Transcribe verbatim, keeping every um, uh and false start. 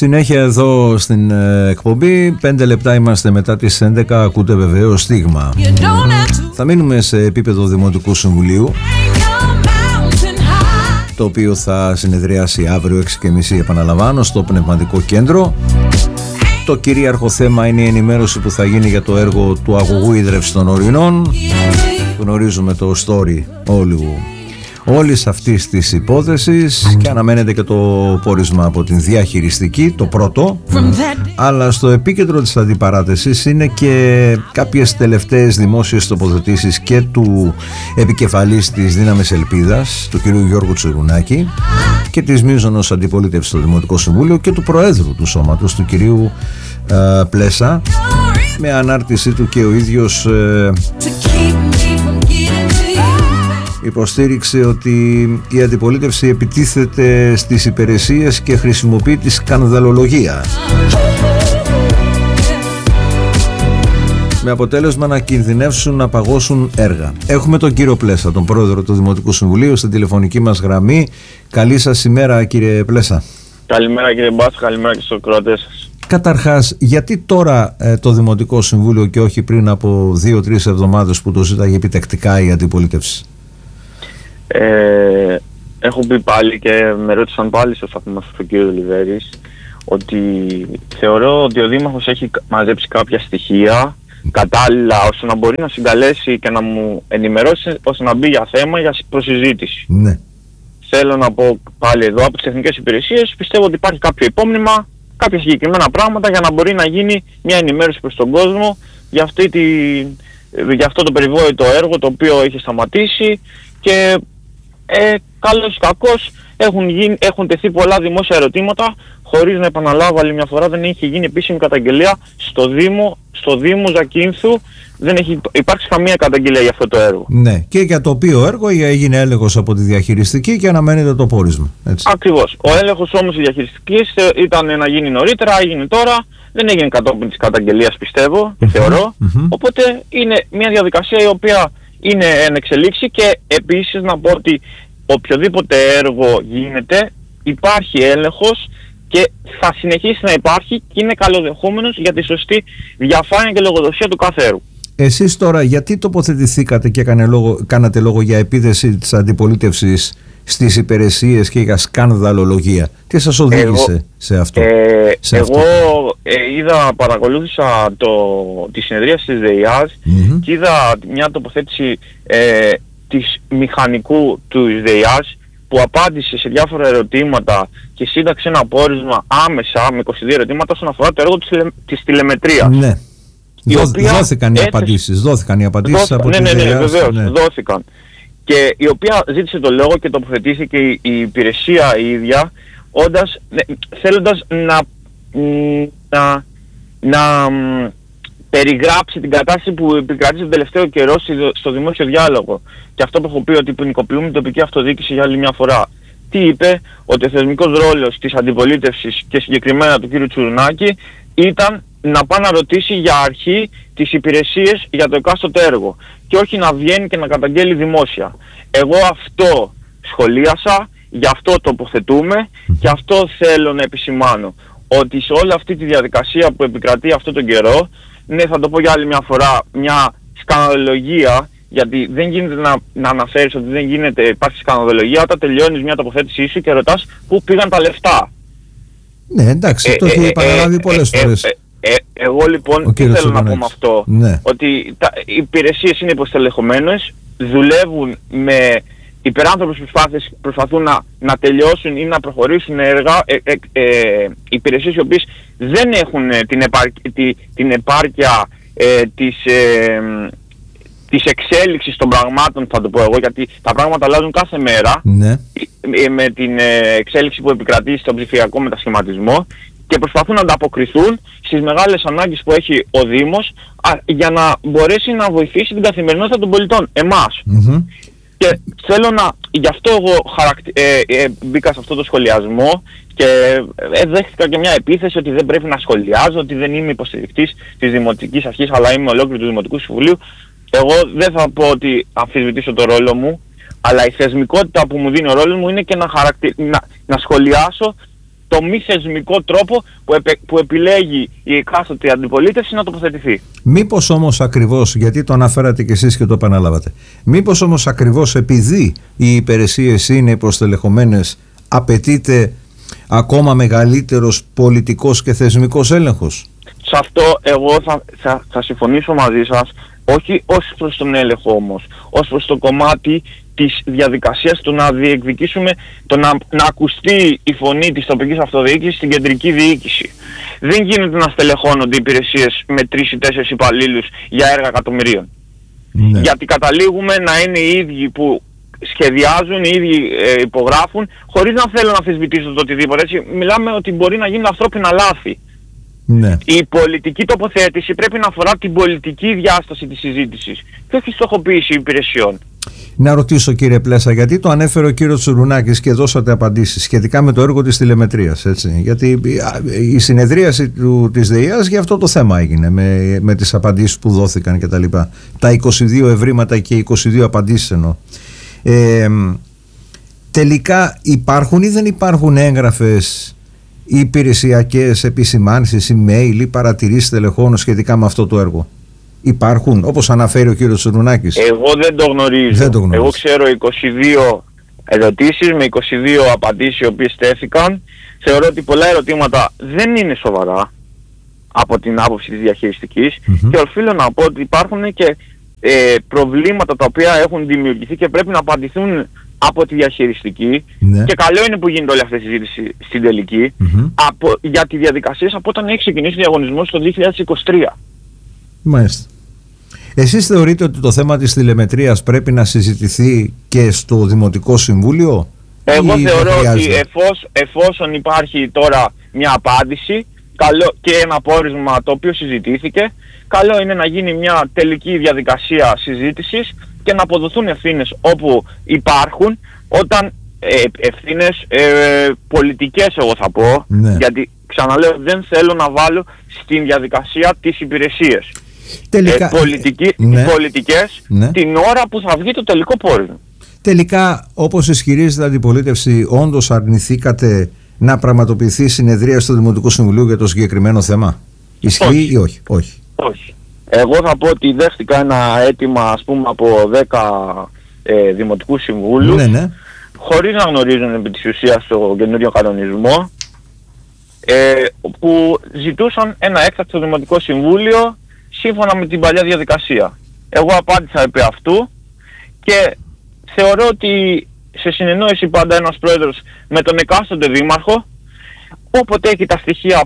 Συνέχεια εδώ στην ε, εκπομπή. Πέντε λεπτά είμαστε μετά τις έντεκα. Ακούτε βεβαίως Στίγμα. Θα μείνουμε σε επίπεδο Δημοτικού Συμβουλίου, το οποίο θα συνεδριάσει αύριο έξι και μισή, επαναλαμβάνω, στο Πνευματικό Κέντρο. Το κυρίαρχο θέμα είναι η ενημέρωση που θα γίνει για το έργο του αγωγού ίδρευσης των Ορεινών. Γνωρίζουμε το story όλου όλης αυτής της υπόθεσης και αναμένεται και το πόρισμα από την διαχειριστική, το πρώτο. Αλλά στο επίκεντρο της αντιπαράθεσης είναι και κάποιες τελευταίες δημόσιες τοποθετήσεις και του επικεφαλής της Δύναμης Ελπίδας, του κυρίου Γιώργου Τσιρουνάκη, και της μείζωνος αντιπολίτευσης στο Δημοτικό Συμβούλιο και του Προέδρου του Σώματος, του κυρίου ε, Πλέσα, με ανάρτησή του και ο ίδιος ε, υποστήριξε ότι η αντιπολίτευση επιτίθεται στις υπηρεσίες και χρησιμοποιεί τη σκανδαλολογία, με αποτέλεσμα να κινδυνεύσουν να παγώσουν έργα. Έχουμε τον κύριο Πλέσα, τον πρόεδρο του Δημοτικού Συμβουλίου, στην τηλεφωνική μας γραμμή. Καλή σας ημέρα, κύριε Πλέσα. Καλημέρα, κύριε Μπάσο, καλημέρα και στους ακροατές σας. Καταρχάς, γιατί τώρα ε, το Δημοτικό Συμβούλιο και όχι πριν από δύο-τρεις εβδομάδες που το ζήταγε επιτακτικά η αντιπολίτευση? Ε, έχω πει πάλι και με ρώτησαν πάλι στο σταθμό μας ο κύριος Λιβέρης ότι θεωρώ ότι ο Δήμαρχος έχει μαζέψει κάποια στοιχεία κατάλληλα ώστε να μπορεί να συγκαλέσει και να μου ενημερώσει ώστε να μπει για θέμα για προσυζήτηση. Ναι. Θέλω να πω πάλι εδώ από τις τεχνικές υπηρεσίες, πιστεύω ότι υπάρχει κάποιο υπόμνημα, κάποια συγκεκριμένα πράγματα για να μπορεί να γίνει μια ενημέρωση προς τον κόσμο για, αυτή τη, για αυτό το περιβόητο έργο το οποίο είχε σταματήσει. Και ε, καλώς ή κακώς έχουν, γίνει, έχουν τεθεί πολλά δημόσια ερωτήματα, χωρίς να επαναλάβω άλλη μια φορά, δεν έχει γίνει επίσημη καταγγελία στο Δήμο, στο Δήμο Ζακίνθου, δεν έχει υπάρξει καμία καταγγελία για αυτό το έργο. Ναι, και για το οποίο έργο έγινε έλεγχος από τη διαχειριστική και αναμένεται το πόρισμα. Έτσι. Ακριβώς. Ο έλεγχος όμως της διαχειριστικής ήταν να γίνει νωρίτερα, έγινε τώρα, δεν έγινε κατόπιν της καταγγελίας, πιστεύω και θεωρώ, mm-hmm. οπότε είναι μια διαδικασία η οποία είναι εν εξελίξη. Και επίσης να πω ότι οποιοδήποτε έργο γίνεται υπάρχει έλεγχος και θα συνεχίσει να υπάρχει και είναι καλοδεχόμενος για τη σωστή διαφάνεια και λογοδοσία του κάθε έργου. Εσείς τώρα γιατί τοποθετηθήκατε και έκανε λόγο, κάνατε λόγο για επίθεση της αντιπολίτευσης στις υπηρεσίες και για σκανδαλολογία? Τι σας οδήγησε εγώ, σε αυτό? Ε, σε εγώ αυτό. Ε, είδα, παρακολούθησα το, τη συνεδρίαση της ΔΕΙΑΣ mm-hmm. και είδα μια τοποθέτηση ε, της μηχανικού του ΔΕΙΑΣ που απάντησε σε διάφορα ερωτήματα και σύνταξε ένα πόρισμα άμεσα με είκοσι δύο ερωτήματα όσον αφορά το έργο της, της τηλεμετρίας. Ναι. Η Δό, οποία δόθηκαν οι έτσι, απαντήσεις, δόθηκαν οι απαντήσεις δόθηκαν, από ναι, την ναι, ναι, ΔΕΙΑΣ. βεβαίως, Ναι. δόθηκαν. Και η οποία ζήτησε το λόγο και τοποθετήθηκε η, η υπηρεσία η ίδια, όντας, ναι, θέλοντας να, να, να μ, περιγράψει την κατάσταση που επικρατεί τον τελευταίο καιρό στο δημόσιο διάλογο. Και αυτό που έχω πει, ότι ποινικοποιούμε την τοπική αυτοδιοίκηση για άλλη μια φορά. Τι είπε? Ότι ο θεσμικός ρόλος της αντιπολίτευσης και συγκεκριμένα του κ. Τσιρουνάκη ήταν να πάει να ρωτήσει για αρχή τις υπηρεσίες για το εκάστοτε έργο και όχι να βγαίνει και να καταγγέλει δημόσια. Εγώ αυτό σχολίασα, γι' αυτό τοποθετούμε και αυτό θέλω να επισημάνω. Ότι σε όλη αυτή τη διαδικασία που επικρατεί αυτόν τον καιρό, ναι, θα το πω για άλλη μια φορά, μια σκανδαλολογία, γιατί δεν γίνεται να, να αναφέρεις ότι δεν γίνεται, υπάρχει σκανδαλολογία όταν τελειώνεις μια τοποθέτησή σου και ρωτάς πού πήγαν τα λεφτά. Ναι, εντάξει, ε, το έχει ε, επαναλάβει ε, πολλές ε, φορές. Ε, ε, ε, εγώ λοιπόν τι θέλω να πω με αυτό, ναι. ότι τα, οι υπηρεσίες είναι υποστελεχωμένες, δουλεύουν με υπεράνθρωπες προσπάθειες, προσπαθούν να, να τελειώσουν ή να προχωρήσουν έργα, ε, ε, ε, υπηρεσίες οι οποίες δεν έχουν την, επάρ, τη, την επάρκεια ε, της, ε, της εξέλιξης των πραγμάτων, θα το πω εγώ, γιατί τα πράγματα αλλάζουν κάθε μέρα, ναι. ε, με την ε, εξέλιξη που επικρατεί στον ψηφιακό μετασχηματισμό, και προσπαθούν να ανταποκριθούν στις μεγάλες ανάγκες που έχει ο Δήμος α, για να μπορέσει να βοηθήσει την καθημερινότητα των πολιτών, εμάς. Mm-hmm. Και θέλω να, γι' αυτό εγώ χαρακτη, ε, ε, μπήκα σε αυτό το σχολιασμό και ε, δέχτηκα και μια επίθεση ότι δεν πρέπει να σχολιάζω, ότι δεν είμαι υποστηρικτής της Δημοτικής Αρχής αλλά είμαι ολόκληρο του Δημοτικού Συμβουλίου. Εγώ δεν θα πω ότι αμφισβητήσω το ρόλο μου, αλλά η θεσμικότητα που μου δίνει ο ρόλος μου είναι και να, χαρακτη, να, να σχολιάσω το μη θεσμικό τρόπο που, επε, που επιλέγει η εκάστοτε αντιπολίτευση να τοποθετηθεί. Μήπως όμως ακριβώς, γιατί το αναφέρατε κι εσείς και το επαναλάβατε, μήπως όμως ακριβώς επειδή οι υπηρεσίες είναι προστελεχωμένες, απαιτείται ακόμα μεγαλύτερος πολιτικός και θεσμικός έλεγχος? Σε αυτό εγώ θα, θα, θα συμφωνήσω μαζί σας, όχι ως προς τον έλεγχο όμως, ως προς το κομμάτι της διαδικασίας του να διεκδικήσουμε, το να, να ακουστεί η φωνή της τοπικής αυτοδιοίκησης στην κεντρική διοίκηση. Δεν γίνεται να στελεχώνονται υπηρεσίες με τρεις ή τέσσερις υπαλλήλους για έργα εκατομμυρίων. Ναι. Γιατί καταλήγουμε να είναι οι ίδιοι που σχεδιάζουν, οι ίδιοι ε, υπογράφουν, χωρίς να θέλω να αμφισβητήσω το οτιδήποτε. Έτσι, μιλάμε ότι μπορεί να γίνουν ανθρώπινα λάθη. Ναι. Η πολιτική τοποθέτηση πρέπει να αφορά την πολιτική διάσταση της συζήτησης και όχι στοχοποίηση υπηρεσιών. Να ρωτήσω, κύριε Πλέσσα, γιατί το ανέφερε ο κύριος Τσουρουνάκης και δώσατε απαντήσεις σχετικά με το έργο της τηλεμετρίας, έτσι? Γιατί η συνεδρίαση του, της ΔΕΙΑΣ για αυτό το θέμα έγινε με, με τις απαντήσεις που δόθηκαν και τα λοιπά. Τα είκοσι δύο ευρήματα και είκοσι δύο απαντήσεις εννοώ. Ε, τελικά υπάρχουν ή δεν υπάρχουν έγγραφες ή υπηρεσιακές επισημάνσεις, email ή παρατηρήσεις τελεχών σχετικά με αυτό το έργο? Υπάρχουν, όπως αναφέρει ο κύριος Τσουρουνάκης? Εγώ δεν το γνωρίζω. Δεν το γνωρίζω. Εγώ ξέρω είκοσι δύο ερωτήσεις με είκοσι δύο απαντήσεις οι οποίες τέθηκαν. Θεωρώ ότι πολλά ερωτήματα δεν είναι σοβαρά από την άποψη της διαχειριστικής mm-hmm. και οφείλω να πω ότι υπάρχουν και ε, προβλήματα τα οποία έχουν δημιουργηθεί και πρέπει να απαντηθούν από τη διαχειριστική ναι. και καλό είναι που γίνεται όλη αυτή η συζήτηση στην τελική mm-hmm. από, για τη διαδικασία από όταν έχει ξεκινήσει ο διαγωνισμός το δύο χιλιάδες είκοσι τρία. Μάλιστα. Εσείς θεωρείτε ότι το θέμα της τηλεμετρίας πρέπει να συζητηθεί και στο Δημοτικό Συμβούλιο? Εγώ θεωρώ ότι εφόσον, εφόσον υπάρχει τώρα μια απάντηση καλό, και ένα πόρισμα το οποίο συζητήθηκε, καλό είναι να γίνει μια τελική διαδικασία συζήτησης και να αποδοθούν ευθύνες όπου υπάρχουν, όταν ε, ευθύνες ε, πολιτικές εγώ θα πω, ναι. γιατί ξαναλέω δεν θέλω να βάλω στην διαδικασία τις υπηρεσίες. Τελικά, ε, πολιτική, ναι. πολιτικές ναι. την ώρα που θα βγει το τελικό πόρισμα. Τελικά, όπως ισχυρίζεται η αντιπολίτευση, όντως αρνηθήκατε να πραγματοποιηθεί συνεδρία στο Δημοτικό Συμβουλίο για το συγκεκριμένο θέμα? Ισχύει όχι. ή όχι? Όχι. Όχι. Εγώ θα πω ότι δέχτηκα ένα αίτημα, ας πούμε, από δέκα ε, Δημοτικού Συμβούλους ναι, ναι. χωρίς να γνωρίζουν επί της ουσίας το καινούριο κανονισμό ε, που ζητούσαν ένα έκτακτο Δημοτικό Συμβούλιο σύμφωνα με την παλιά διαδικασία. Εγώ απάντησα επί αυτού και θεωρώ ότι σε συνεννόηση πάντα ένας πρόεδρος με τον εκάστοτε δήμαρχο, όποτε έχει τα στοιχεία